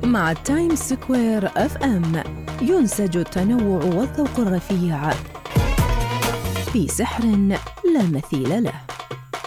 مع تايمز سكوير اف ام ينسج التنوع والذوق الرفيع في سحر لا مثيل له.